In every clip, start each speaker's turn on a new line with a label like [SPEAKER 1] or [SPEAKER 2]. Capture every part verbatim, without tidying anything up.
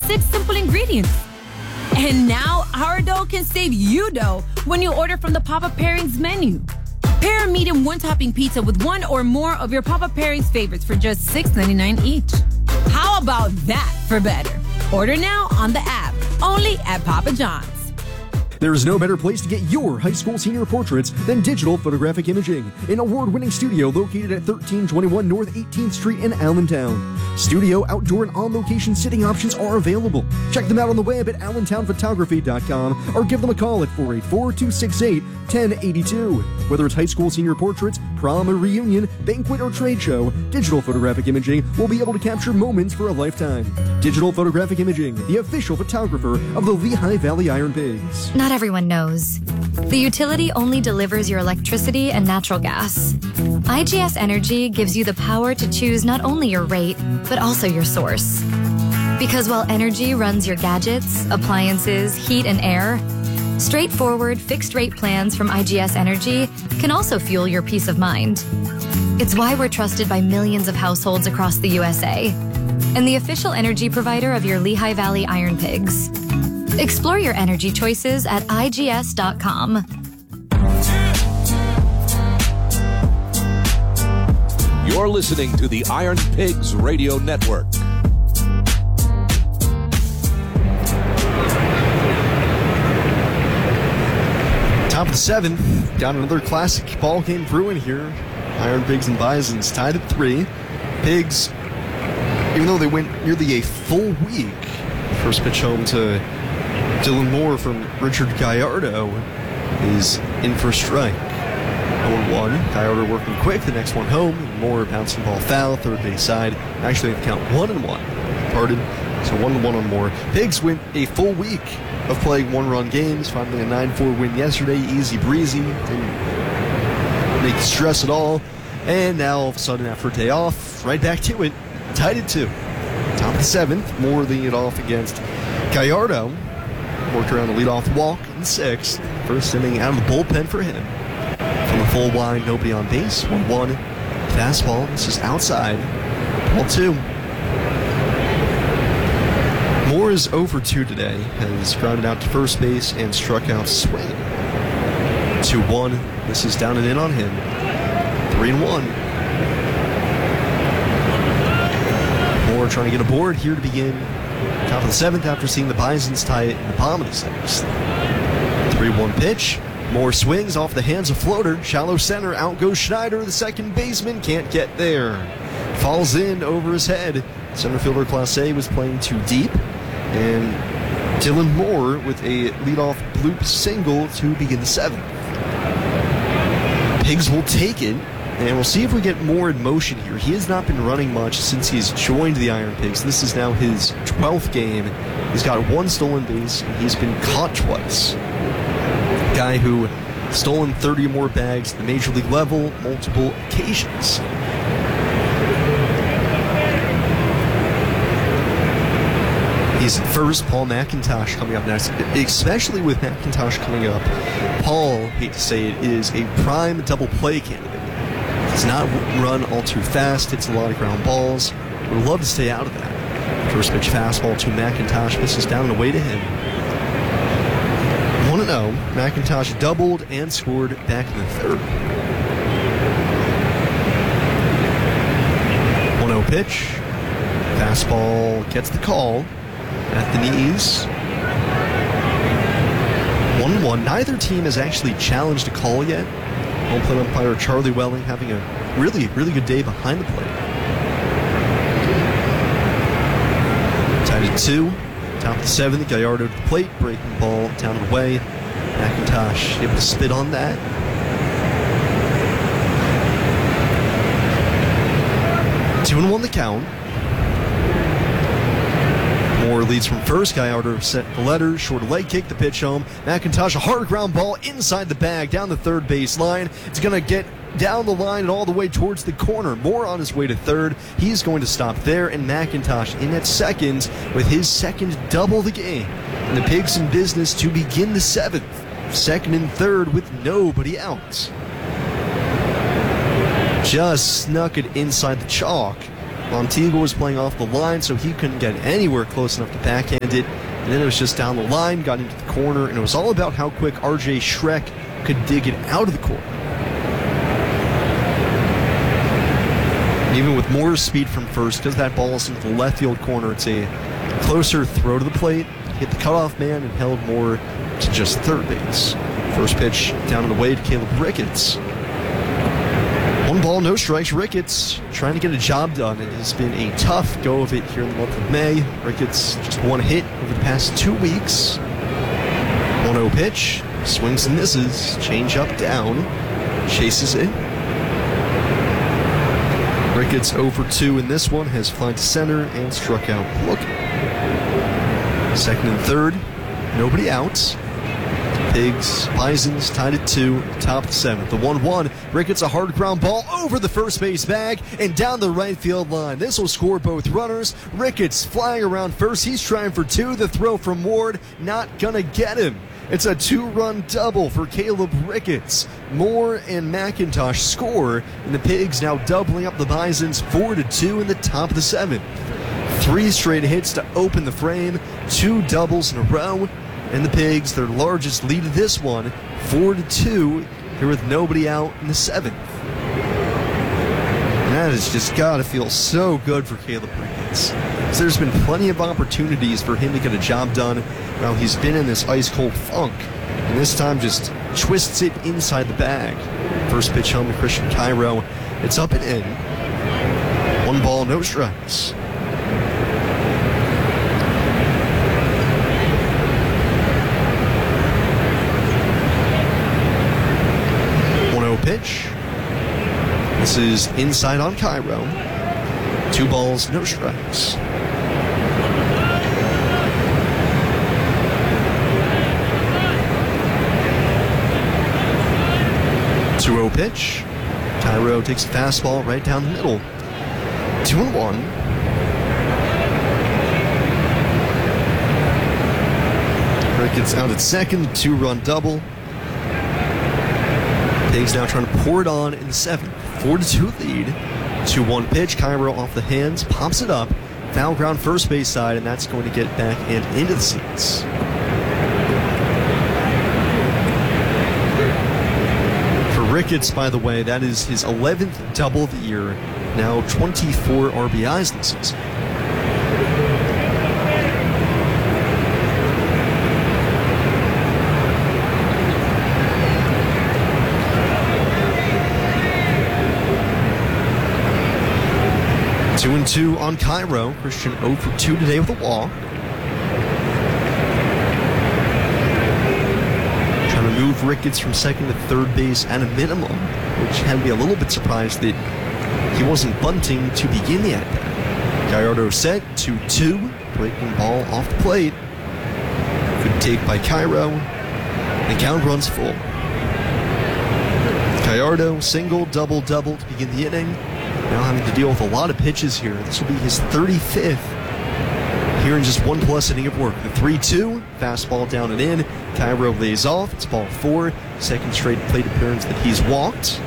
[SPEAKER 1] six simple ingredients. And now our dough can save you dough when you order from the Papa Pairings menu. Pair a medium one-topping pizza with one or more of your Papa Pairings favorites for just six ninety-nine each. How about that for better? Order now on the app, only at Papa John's.
[SPEAKER 2] There is no better place to get your high school senior portraits than Digital Photographic Imaging, an award-winning studio located at thirteen twenty-one North eighteenth Street in Allentown. Studio, outdoor, and on-location sitting options are available. Check them out on the web at allentown photography dot com or give them a call at four eight four, two six eight, one zero eight two. Whether it's high school senior portraits, prom or reunion, banquet or trade show, Digital Photographic Imaging will be able to capture moments for a lifetime. Digital Photographic Imaging, the official photographer of the Lehigh Valley Iron Pigs.
[SPEAKER 3] Not everyone knows. The utility only delivers your electricity and natural gas. I G S Energy gives you the power to choose not only your rate, but also your source. Because while energy runs your gadgets, appliances, heat, and air, straightforward fixed-rate plans from I G S Energy can also fuel your peace of mind. It's why we're trusted by millions of households across the U S A and the official energy provider of your Lehigh Valley Iron Pigs. Explore your energy choices at I G S dot com.
[SPEAKER 4] You're listening to the Iron Pigs Radio Network.
[SPEAKER 2] Top of the seventh, got another classic ball game brewing here. Iron Pigs and Bisons tied at three. Pigs, even though they went nearly a full week, first pitch home to Dylan Moore from Richard Gallardo is in for a strike. oh one, Gallardo working quick, the next one home, and Moore bouncing ball foul, third base side. Actually, they count one and one. Pardon. So one and one on Moore. Pigs went a full week of playing one-run games. Finally, a nine four win yesterday, easy breezy, didn't make the stress at all. And now, all of a sudden, after a day off, right back to it, tied at two. Top of the seventh, Moore leading it off against Gallardo. Worked around the leadoff walk in the sixth. First inning out of the bullpen for him. From the full wind, nobody on base. one one. Fastball. This is outside. Ball two. Moore is oh for two today. Has grounded out to first base and struck out Swain. two one. This is down and in on him. three and one. Moore trying to get aboard here to begin top of the seventh after seeing the Bisons tie it in the bottom of the sixth. three one pitch. Moore swings off the hands of floater. Shallow center. Out goes Schneider. The second baseman can't get there. Falls in over his head. Center fielder Class A was playing too deep. And Dylan Moore with a leadoff bloop single to begin the seventh. Pigs will take it. And we'll see if we get more in motion here. He has not been running much since he's joined the Iron Pigs. This is now his twelfth game. He's got one stolen base, and he's been caught twice. A guy who stolen thirty or more bags at the major league level, multiple occasions. He's at first. Paul McIntosh coming up next. Especially with McIntosh coming up, Paul, hate to say it, is a prime double play candidate. Does not run all too fast, hits a lot of ground balls. Would love to stay out of that. First pitch fastball to McIntosh. This is down and away to him. one and oh. McIntosh doubled and scored back in the third. one oh pitch. Fastball gets the call at the knees. one one. Neither team has actually challenged a call yet. Home plate umpire Charlie Welling having a really, really good day behind the plate. Tied at two. Top of the seventh. Gallardo to the plate. Breaking ball down and away. McIntosh able to spit on that. Two and one the count. Moore leads from first. Gallardo set the letter. Short leg kick, the pitch home. McIntosh, a hard ground ball inside the bag, down the third base line. It's going to get down the line and all the way towards the corner. Moore on his way to third. He's going to stop there, and McIntosh in at second with his second double the game. And the Pigs in business to begin the seventh. Second and third with nobody out. Just snuck it inside the chalk. Monteagle was playing off the line, so he couldn't get anywhere close enough to backhand it. And then it was just down the line, got into the corner, and it was all about how quick R J Schreck could dig it out of the corner. Even with more speed from first, because that ball is into the left field corner, it's a closer throw to the plate, hit the cutoff man, and held more to just third base. First pitch down and away to Caleb Ricketts. One ball, no strikes. Ricketts trying to get a job done. It has been a tough go of it here in the month of May. Ricketts just one hit over the past two weeks. one oh pitch, swings and misses, change up down, chases it. Ricketts oh for two in this one, has flied to center and struck out looking. Second and third, nobody out. Pigs, Bisons tied at two, top of the seventh. The one one, Ricketts a hard ground ball over the first base bag and down the right field line. This will score both runners. Ricketts flying around first. He's trying for two. The throw from Ward, not gonna get him. It's a two-run double for Caleb Ricketts. Moore and McIntosh score, and the Pigs now doubling up the Bisons four to two in the top of the seventh. Three straight hits to open the frame, two doubles in a row, and the Pigs, their largest lead of this one, four to two, here with nobody out in the seventh. And that has just got to feel so good for Caleb Ricketts. So there's been plenty of opportunities for him to get a job done while he's been in this ice-cold funk. And this time just twists it inside the bag. First pitch home to Christian Cairo. It's up and in. One ball, no strikes. Pitch. This is inside on Cairo. Two balls, no strikes. two oh pitch. Cairo takes a fastball right down the middle. Two and one. Ricketts out at second, two-run double. Pigs now trying to pour it on in the seventh. four to two lead. two one pitch. Cairo off the hands, pops it up. Foul ground first base side, and that's going to get back and into the seats. For Ricketts, by the way, that is his eleventh double of the year. Now twenty-four R B Is this season. Two and two on Cairo. Christian oh for two today with a walk. Trying to move Ricketts from second to third base at a minimum, which had me a little bit surprised that he wasn't bunting to begin the at-bat. Gallardo set, two two. Breaking ball off the plate. Good take by Cairo. The count runs full. Gallardo, single, double, double to begin the inning. Now having to deal with a lot of pitches here. This will be his thirty-fifth here in just one plus inning of work. The three two, fastball down and in. Cairo lays off. It's ball four. Second straight plate appearance that he's walked.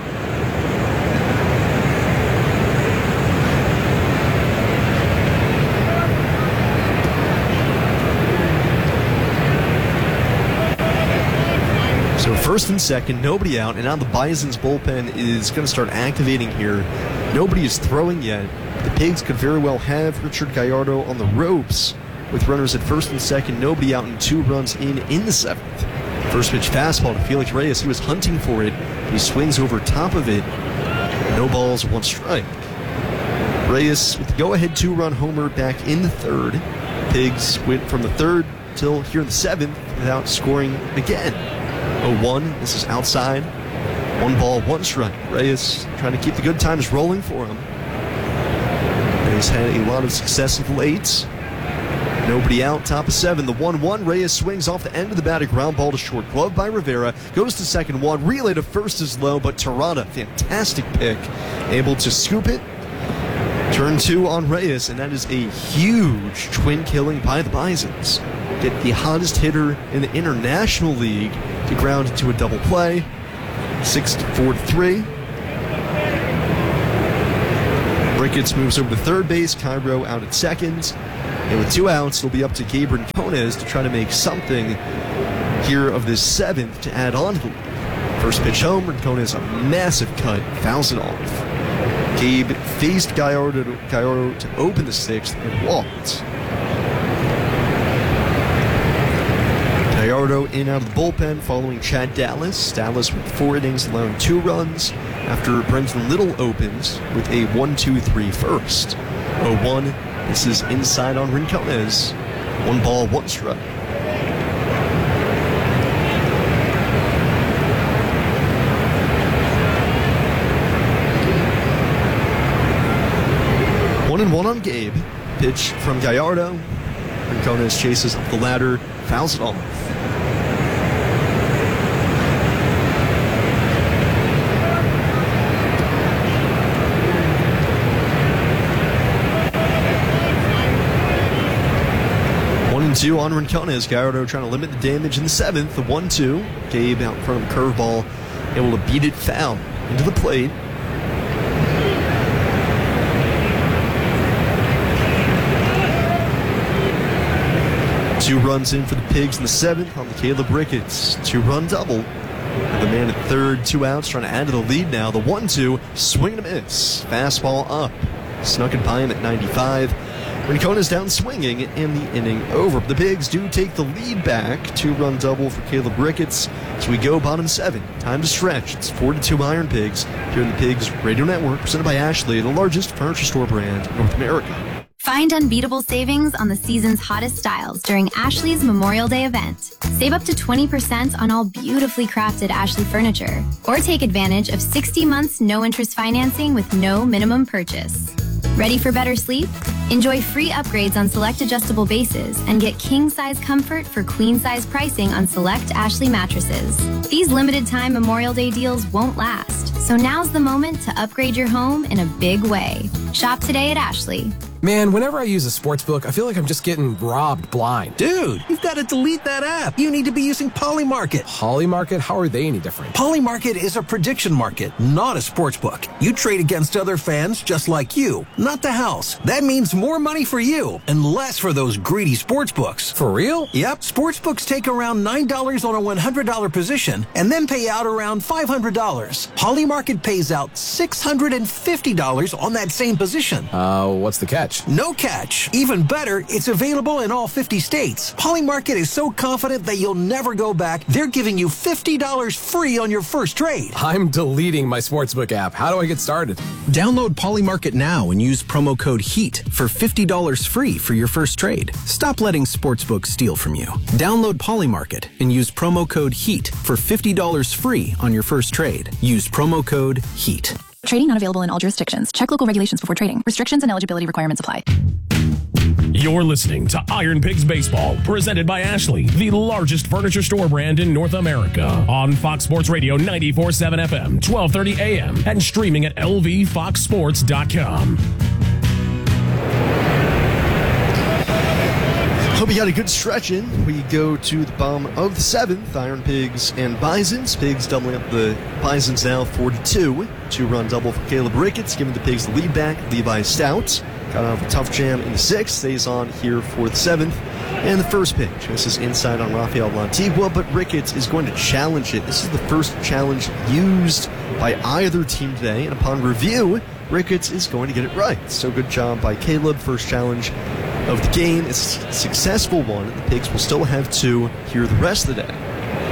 [SPEAKER 2] So first and second, nobody out, and now the Bison's bullpen is going to start activating here. Nobody is throwing yet. The Pigs could very well have Richard Gallardo on the ropes with runners at first and second, nobody out, and two runs in in the seventh. First pitch fastball to Felix Reyes. He was hunting for it. He swings over top of it. No balls, one strike. Reyes with the go-ahead two-run homer back in the third. Pigs went from the third till here in the seventh without scoring again. oh one, this is outside. One ball, one strike. Reyes trying to keep the good times rolling for him. Reyes had a lot of success of late. Nobody out, top of seven. The one one, Reyes swings off the end of the bat, a ground ball to short, glove by Rivera, goes to second one, relay to first is low, but Terada, fantastic pick, able to scoop it. Turn two on Reyes, and that is a huge twin killing by the Bisons. Get the hottest hitter in the International League to ground into a double play. Six to four to three. Ricketts moves over to third base. Cairo out at second. And with two outs, it'll be up to Gabe Rincones to try to make something here of this seventh to add on to the lead. First pitch home, Rincones a massive cut, fouls it off. Gabe faced Gallardo to, Gallardo to open the sixth and walked. Gallardo in out of the bullpen following Chad Dallas. Dallas with four innings, allowing two runs after Brenton Little opens with a one two three first. oh one, this is inside on Rincones. One ball, one strike. One and one on Gabe. Pitch from Gallardo. Rincones chases up the ladder, fouls it off. One and two on Rincones. Gallardo trying to limit the damage in the seventh. The one two. Gabe out in front of the curveball, able to beat it foul into the plate. Two runs in for the Pigs in the seventh on the Caleb Ricketts. Two-run double. The man at third, two outs, trying to add to the lead now. The one two, swing and a miss. Fastball up. Snuck it by him at ninety-five. Rincones down swinging, and the inning over. The Pigs do take the lead back. Two-run double for Caleb Ricketts. So we go bottom seven. Time to stretch. It's four to two Iron Pigs here in the Pigs Radio Network, presented by Ashley, the largest furniture store brand in North America.
[SPEAKER 5] Find unbeatable savings on the season's hottest styles during Ashley's Memorial Day event. Save up to twenty percent on all beautifully crafted Ashley furniture. Or take advantage of sixty months no-interest financing with no minimum purchase. Ready for better sleep? Enjoy free upgrades on select adjustable bases and get king-size comfort for queen-size pricing on select Ashley mattresses. These limited-time Memorial Day deals won't last, so now's the moment to upgrade your home in a big way. Shop today at Ashley.
[SPEAKER 6] Man, whenever I use a sports book, I feel like I'm just getting robbed blind.
[SPEAKER 7] Dude, you've got to delete that app. You need to be using Polymarket.
[SPEAKER 6] Polymarket? How are they any different?
[SPEAKER 7] Polymarket is a prediction market, not a sports book. You trade against other fans just like you, not the house. That means more money for you and less for those greedy sports books.
[SPEAKER 6] For real?
[SPEAKER 7] Yep. Sports books take around nine dollars on a one hundred dollars position and then pay out around five hundred dollars. Polymarket pays out six hundred fifty dollars on that same position.
[SPEAKER 6] Uh, what's the catch?
[SPEAKER 7] No catch. Even better, it's available in all fifty states. Polymarket is so confident that you'll never go back, they're giving you fifty dollars free on your first trade.
[SPEAKER 6] I'm deleting my sportsbook app. How do I get started?
[SPEAKER 8] Download Polymarket now and use promo code HEAT for fifty dollars free for your first trade. Stop letting sportsbooks steal from you. Download Polymarket and use promo code HEAT for fifty dollars free on your first trade. Use promo code HEAT.
[SPEAKER 9] Trading not available in all jurisdictions. Check local regulations before trading. Restrictions and eligibility requirements apply.
[SPEAKER 10] You're listening to Iron Pigs Baseball, presented by Ashley, the largest furniture store brand in North America. On Fox Sports Radio ninety-four point seven F M, twelve thirty A M, and streaming at L V fox sports dot com.
[SPEAKER 2] Hope you got a good stretch in. We go to the bottom of the seventh. Iron Pigs and Bisons. Pigs doubling up the Bisons now four to two. Two-run double for Caleb Ricketts, giving the Pigs the lead back. Levi Stout got out of a tough jam in the sixth. Stays on here for the seventh. And the first pitch. This is inside on Rafael Lantigua, but Ricketts is going to challenge it. This is the first challenge used by either team today. And upon review, Ricketts is going to get it right. So good job by Caleb. First challenge of the game. It's a successful one. The Pigs will still have two here the rest of the day.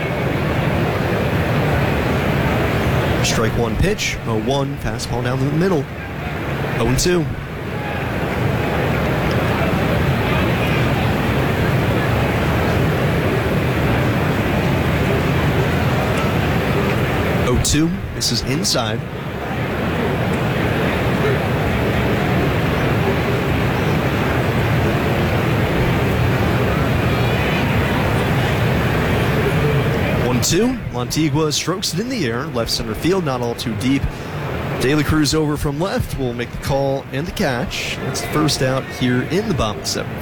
[SPEAKER 2] Strike one pitch. oh one. Fastball down the middle. oh and two. oh two. This is inside. Two. Lantigua strokes it in the air, left center field, not all too deep. De La Cruz over from left will make the call and the catch. That's the first out here in the bottom seventh.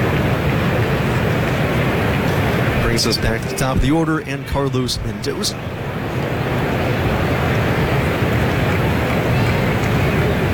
[SPEAKER 2] Brings us back to the top of the order, and Carlos Mendoza